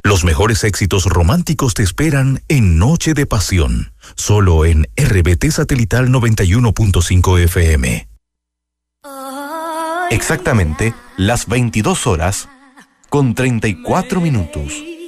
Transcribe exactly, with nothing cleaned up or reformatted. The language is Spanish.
Los mejores éxitos románticos te esperan en Noche de Pasión, solo en R B T Satelital noventa y uno punto cinco F M. Exactamente las veintidós horas con treinta y cuatro minutos.